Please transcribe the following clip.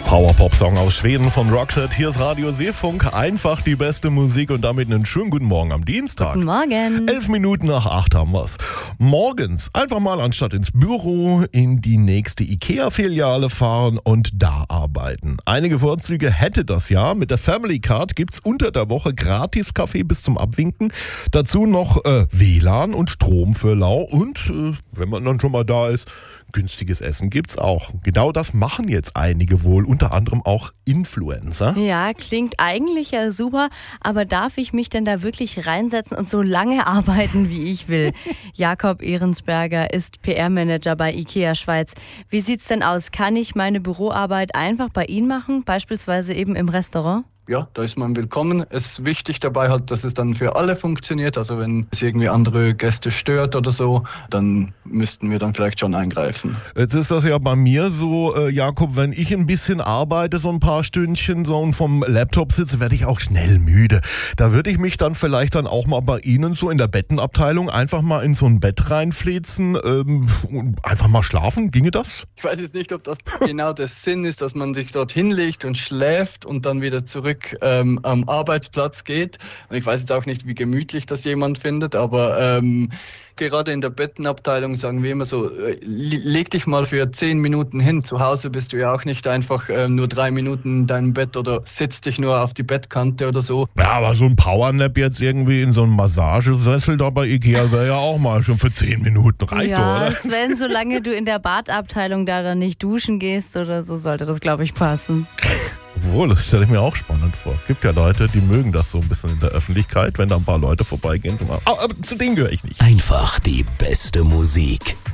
Power-Pop-Song aus Schweden von Roxette. Hier ist Radio Seefunk. Einfach die beste Musik und damit einen schönen guten Morgen am Dienstag. Guten Morgen. 11 Minuten nach 8 haben wir's. Morgens einfach mal anstatt ins Büro in die nächste IKEA-Filiale fahren und da arbeiten. Einige Vorzüge hätte das ja. Mit der Family Card gibt's unter der Woche gratis Kaffee bis zum Abwinken. Dazu noch WLAN und Strom für lau. Und wenn man dann schon mal da ist, günstiges Essen gibt's auch. Genau das machen jetzt einige wohl, unter anderem auch Influencer. Ja, klingt eigentlich ja super, aber darf ich mich denn da wirklich reinsetzen und so lange arbeiten, wie ich will? Jakob Ehrensberger ist PR-Manager bei IKEA Schweiz. Wie sieht's denn aus? Kann ich meine Büroarbeit einfach bei Ihnen machen, beispielsweise eben im Restaurant? Ja, da ist man willkommen. Es ist wichtig dabei halt, dass es dann für alle funktioniert. Also wenn es irgendwie andere Gäste stört oder so, dann müssten wir dann vielleicht schon eingreifen. Jetzt ist das ja bei mir so, Jakob, wenn ich ein bisschen arbeite, so ein paar Stündchen so und vom Laptop sitze, werde ich auch schnell müde. Da würde ich mich dann vielleicht dann auch mal bei Ihnen so in der Bettenabteilung einfach mal in so ein Bett reinflitzen und einfach mal schlafen. Ginge das? Ich weiß jetzt nicht, ob das genau der Sinn ist, dass man sich dort hinlegt und schläft und dann wieder zurück am Arbeitsplatz geht. Und ich weiß jetzt auch nicht, wie gemütlich das jemand findet, aber gerade in der Bettenabteilung sagen wir immer so, leg dich mal für 10 Minuten hin. Zu Hause bist du ja auch nicht einfach nur 3 Minuten in deinem Bett oder sitzt dich nur auf die Bettkante oder so. Ja, aber so ein Powernap jetzt irgendwie in so einem Massagesessel da bei IKEA wäre ja auch mal schon für 10 Minuten. Reicht doch, oder? Ja, Sven, solange du in der Badabteilung da dann nicht duschen gehst oder so, sollte das, glaube ich, passen. Obwohl, das stelle ich mir auch spannend vor. Gibt ja Leute, die mögen das so ein bisschen in der Öffentlichkeit, wenn da ein paar Leute vorbeigehen. Aber zu denen gehöre ich nicht. Einfach die beste Musik.